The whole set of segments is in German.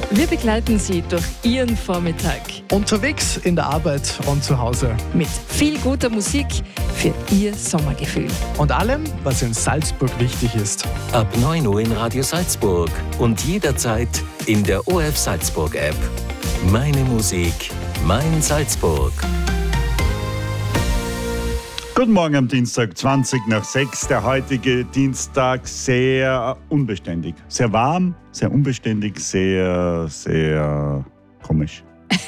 Wir begleiten Sie durch Ihren Vormittag. Unterwegs, in der Arbeit und zu Hause. Mit viel guter Musik für Ihr Sommergefühl. Und allem, was in Salzburg wichtig ist. Ab 9 Uhr in Radio Salzburg und jederzeit in der ORF Salzburg App. Meine Musik, mein Salzburg. Guten Morgen am Dienstag, 20:06. Der heutige Dienstag sehr unbeständig. Sehr warm, sehr unbeständig, sehr komisch.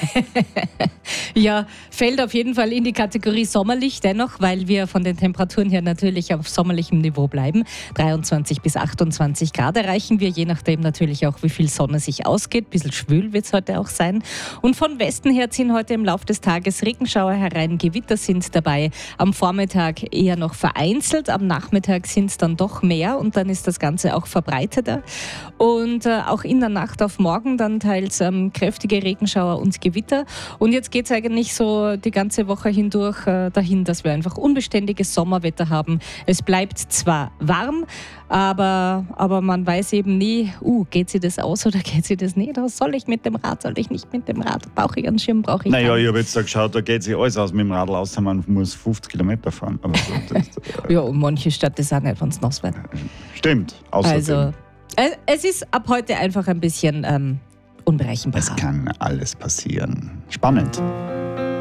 Ja, fällt auf jeden Fall in die Kategorie sommerlich dennoch, weil wir von den Temperaturen her natürlich auf sommerlichem Niveau bleiben. 23 bis 28 Grad erreichen wir, je nachdem natürlich auch, wie viel Sonne sich ausgeht. Ein bisschen schwül wird es heute auch sein. Und von Westen her ziehen heute im Laufe des Tages Regenschauer herein, Gewitter sind dabei. Am Vormittag eher noch vereinzelt, am Nachmittag sind es dann doch mehr und dann ist das Ganze auch verbreiteter. Und auch in der Nacht auf morgen dann teils kräftige Regenschauer und Gewitter. Und jetzt geht es eigentlich so die ganze Woche hindurch dahin, dass wir einfach unbeständiges Sommerwetter haben. Es bleibt zwar warm, aber man weiß eben nie, geht sie das aus oder geht sie das nicht aus? Soll ich mit dem Rad, soll ich nicht mit dem Rad? Brauche ich einen Schirm, brauche ich Naja, keinen? ich habe jetzt geschaut, da geht sich alles aus mit dem Radl aus, man muss 50 Kilometer fahren. Aber Ja, und manche Stadt ist auch nicht, wenn es nass wird. Stimmt, außerdem. Also, es ist ab heute einfach ein bisschen unberechenbarer. Es kann alles passieren. Spannend.